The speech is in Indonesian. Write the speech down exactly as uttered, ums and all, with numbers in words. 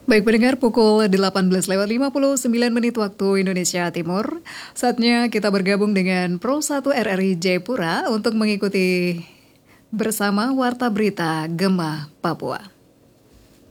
Baik pendengar, pukul delapan belas lewat lima puluh sembilan menit waktu Indonesia Timur. Saatnya kita bergabung dengan Pro satu R R I Jayapura untuk mengikuti bersama Warta Berita Gema Papua.